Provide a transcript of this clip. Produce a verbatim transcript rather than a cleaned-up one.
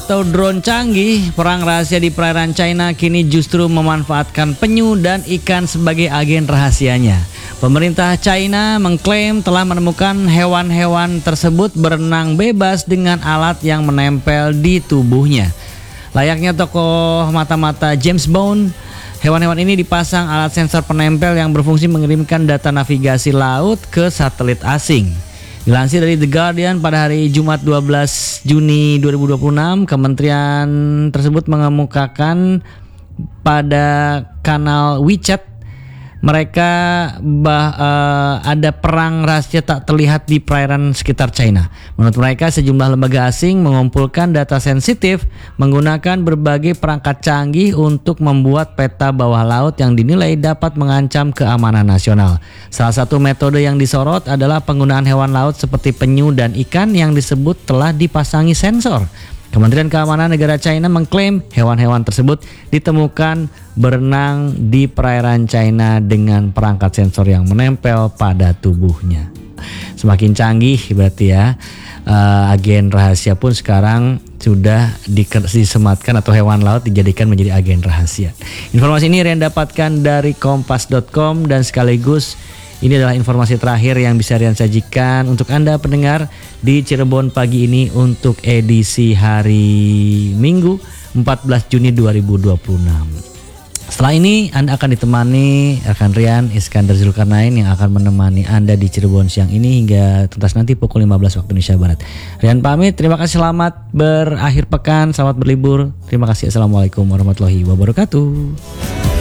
atau drone canggih, perang rahasia di perairan China kini justru memanfaatkan penyu dan ikan sebagai agen rahasianya. Pemerintah China mengklaim telah menemukan hewan-hewan tersebut berenang bebas dengan alat yang menempel di tubuhnya. Layaknya tokoh mata-mata James Bond, hewan-hewan ini dipasang alat sensor penempel yang berfungsi mengirimkan data navigasi laut ke satelit asing. Dilansir dari The Guardian pada hari Jumat dua belas Juni dua ribu dua puluh enam, kementerian tersebut mengemukakan pada kanal WeChat mereka bah, uh, ada perang rahasia tak terlihat di perairan sekitar China. Menurut mereka, sejumlah lembaga asing mengumpulkan data sensitif menggunakan berbagai perangkat canggih untuk membuat peta bawah laut yang dinilai dapat mengancam keamanan nasional. Salah satu metode yang disorot adalah penggunaan hewan laut seperti penyu dan ikan yang disebut telah dipasangi sensor. Kementerian Keamanan Negara China mengklaim hewan-hewan tersebut ditemukan berenang di perairan China dengan perangkat sensor yang menempel pada tubuhnya. Semakin canggih berarti ya, uh, agen rahasia pun sekarang sudah disematkan atau hewan laut dijadikan menjadi agen rahasia. Informasi ini Rian dapatkan dari kompas dot com dan sekaligus ini adalah informasi terakhir yang bisa Rian sajikan untuk Anda pendengar di Cirebon pagi ini untuk edisi hari Minggu empat belas Juni dua ribu dua puluh enam. Setelah ini Anda akan ditemani rekan Rian Iskandar Zulkarnain yang akan menemani Anda di Cirebon siang ini hingga tuntas nanti pukul lima belas waktu Indonesia Barat. Rian pamit, terima kasih, selamat berakhir pekan, selamat berlibur. Terima kasih, assalamualaikum warahmatullahi wabarakatuh.